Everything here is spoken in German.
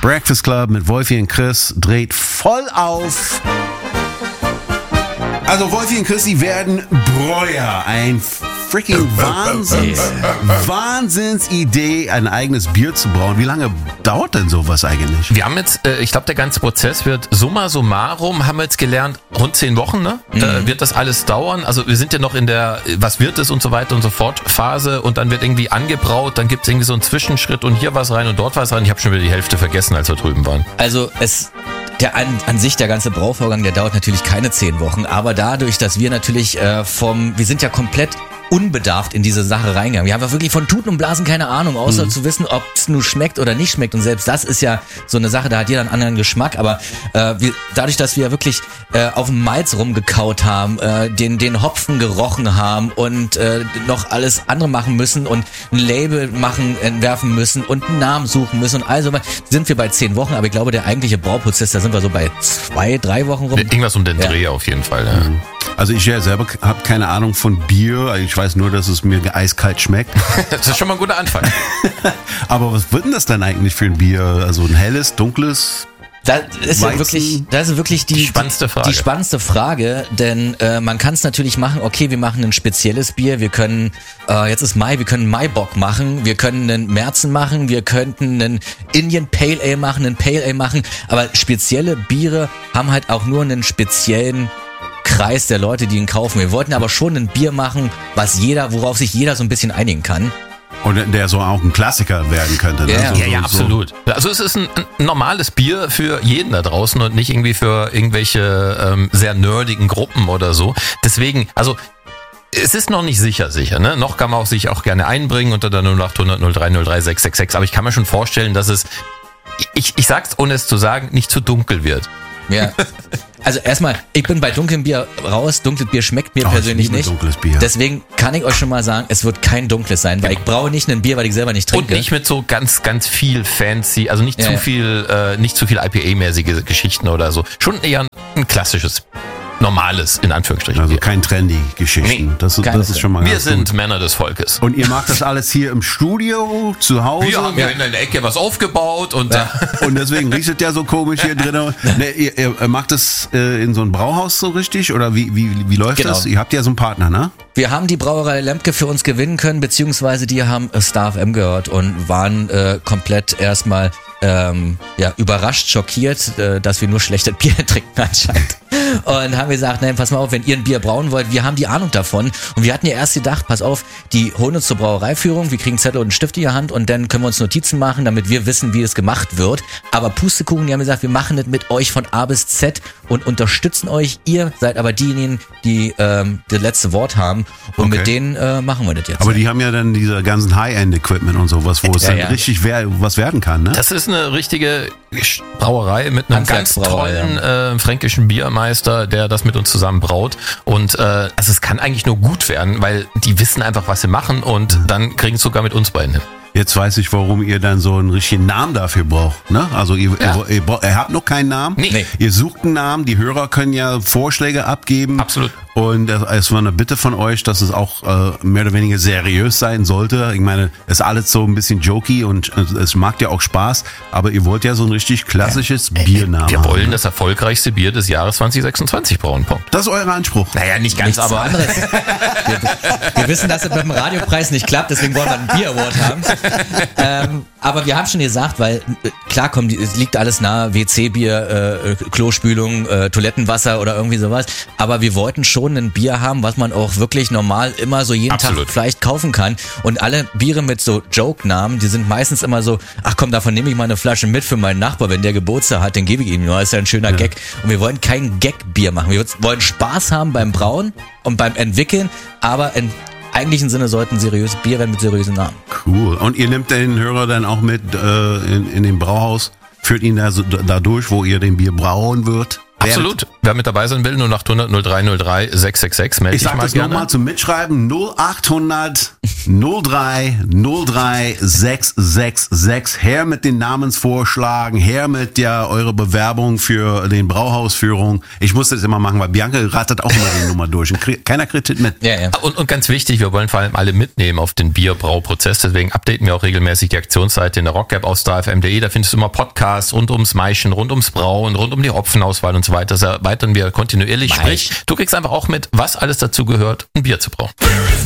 Breakfast Club mit Wolfi und Chris dreht voll auf. Also Wolfi und Chris, die werden Bräuer. Ein freaking Wahnsinnsidee, ein eigenes Bier zu brauen. Wie lange dauert denn sowas eigentlich? Wir haben jetzt, ich glaube, der ganze Prozess wird summa summarum, haben wir jetzt gelernt, rund 10 Wochen, ne? Da wird das alles dauern. Also wir sind ja noch in der, was wird es und so weiter und so fort Phase und dann wird irgendwie angebraut, dann gibt es irgendwie so einen Zwischenschritt und hier was rein und dort was rein. Ich habe schon wieder die Hälfte vergessen, als wir drüben waren. Also an sich der ganze Brauvorgang, der dauert natürlich keine 10 Wochen, aber dadurch, dass wir natürlich wir sind ja komplett unbedarft in diese Sache reingegangen. Wir haben ja wirklich von Tuten und Blasen keine Ahnung, außer zu wissen, ob es nun schmeckt oder nicht schmeckt. Und selbst das ist ja so eine Sache, da hat jeder einen anderen Geschmack. Aber dadurch, dass wir wirklich auf dem Malz rumgekaut haben, den Hopfen gerochen haben und noch alles andere machen müssen und ein Label entwerfen müssen und einen Namen suchen müssen und also sind wir bei 10 Wochen. Aber ich glaube, der eigentliche Brauprozess, da sind wir so bei 2-3 Wochen rum. Irgendwas um den Dreh auf jeden Fall. Ja. Also ich ja selber habe keine Ahnung von Bier. Ich weiß nur, dass es mir eiskalt schmeckt. Das ist schon mal ein guter Anfang. Aber was wird denn das denn eigentlich für ein Bier? Also ein helles, dunkles? Das ist wirklich die spannendste Frage. Die spannendste Frage, denn man kann es natürlich machen, okay, wir machen ein spezielles Bier, wir können, jetzt ist Mai, wir können einen Maibock machen, wir können einen Märzen machen, wir könnten einen Indian Pale Ale machen, einen Pale Ale machen, aber spezielle Biere haben halt auch nur einen speziellen Kreis der Leute, die ihn kaufen. Wir wollten aber schon ein Bier machen, worauf sich jeder so ein bisschen einigen kann. Und der so auch ein Klassiker werden könnte. Ne? Ja, absolut. Also es ist ein normales Bier für jeden da draußen und nicht irgendwie für irgendwelche sehr nerdigen Gruppen oder so. Deswegen, also es ist noch nicht sicher, ne? Noch kann man sich auch gerne einbringen unter der 0800 0303 666. Aber ich kann mir schon vorstellen, dass es, ich sag's ohne es zu sagen, nicht zu dunkel wird. Ja. Also erstmal, ich bin bei dunklem Bier raus. Dunkles Bier schmeckt mir persönlich nicht. Dunkles Bier. Deswegen kann ich euch schon mal sagen, es wird kein dunkles sein, weil ich brauche nicht ein Bier, weil ich selber nicht trinke. Und nicht mit so ganz, ganz viel fancy, also nicht zu viel IPA-mäßige Geschichten oder so. Schon eher ein klassisches, normales, in Anführungsstrichen. Also kein trendy Geschichten. Nee, das ist schon mal Wir ganz sind gut. Männer des Volkes. Und ihr macht das alles hier im Studio, zu Hause? Wir haben ja in der Ecke was aufgebaut und Und deswegen riecht es ja so komisch hier drin. Ne, ihr macht das in so ein Brauhaus so richtig? Oder wie läuft das? Ihr habt ja so einen Partner, ne? Wir haben die Brauerei Lemke für uns gewinnen können, beziehungsweise die haben Star FM gehört und waren komplett erstmal überrascht, schockiert, dass wir nur schlechtes Bier trinken anscheinend. Und haben gesagt, nein, pass mal auf, wenn ihr ein Bier brauen wollt, wir haben die Ahnung davon. Und wir hatten ja erst gedacht, pass auf, die holen uns zur Brauereiführung, wir kriegen einen Zettel und einen Stift in die Hand und dann können wir uns Notizen machen, damit wir wissen, wie es gemacht wird. Aber Pustekuchen, die haben gesagt, wir machen das mit euch von A bis Z und unterstützen euch. Ihr seid aber diejenigen, die das letzte Wort haben. Und mit denen machen wir das jetzt. Aber die haben ja dann diese ganzen High-End-Equipment und sowas, wo es dann richtig was werden kann, ne? Das ist eine richtige Brauerei mit einem ganz tollen fränkischen Biermeister, der das mit uns zusammen braut. Und also es kann eigentlich nur gut werden, weil die wissen einfach, was sie machen und dann kriegen es sogar mit uns beiden hin. Jetzt weiß ich, warum ihr dann so einen richtigen Namen dafür braucht. Ne? Also ihr habt noch keinen Namen. Nee. Ihr sucht einen Namen. Die Hörer können ja Vorschläge abgeben. Absolut. Und es war eine Bitte von euch, dass es auch mehr oder weniger seriös sein sollte. Ich meine, es ist alles so ein bisschen jokey und es macht ja auch Spaß. Aber ihr wollt ja so ein richtig klassisches Biernamen. Wir wollen das erfolgreichste Bier des Jahres 2026 brauen. Punkt. Das ist euer Anspruch. Naja, nicht ganz, aber anderes. Wir wissen, dass es mit dem Radiopreis nicht klappt, deswegen wollen wir einen Bier-Award haben. Aber wir haben schon gesagt, weil klar kommt, es liegt alles nahe, WC-Bier, Klospülung, Toilettenwasser oder irgendwie sowas. Aber wir wollten schon ein Bier haben, was man auch wirklich normal immer so jeden Tag vielleicht kaufen kann. Und alle Biere mit so Joke-Namen, die sind meistens immer so, ach komm, davon nehme ich mal eine Flasche mit für meinen Nachbar, wenn der Geburtstag hat, dann gebe ich ihm nur. Das ist ja ein schöner Gag. Und wir wollen kein Gag-Bier machen. Wir wollen Spaß haben beim Brauen und beim Entwickeln, aber im eigentlichen Sinne sollten seriöse Bier werden mit seriösen Namen. Cool. Und ihr nehmt den Hörer dann auch mit in dem Brauhaus, führt ihn da durch, wo ihr den Bier brauen wird? Absolut. Wer mit dabei sein will, 0800 0303 666, melde dich mal gerne. Ich sag das nochmal zum Mitschreiben, 0800 030666. Her mit den Namensvorschlagen, her mit eure Bewerbung für den Brauhausführung. Ich musste das immer machen, weil Bianca rattert auch immer die Nummer durch und keiner kriegt das mit. Ja. Und ganz wichtig, wir wollen vor allem alle mitnehmen auf den Bierbrauprozess. Deswegen updaten wir auch regelmäßig die Aktionsseite in der Rock App auf starfm.de. Da findest du immer Podcasts rund ums Maischen, rund ums Brauen, rund um die Hopfenauswahl und so weiter. Das erweitern wir kontinuierlich. Sprich, du kriegst einfach auch mit, was alles dazu gehört, ein Bier zu brauen.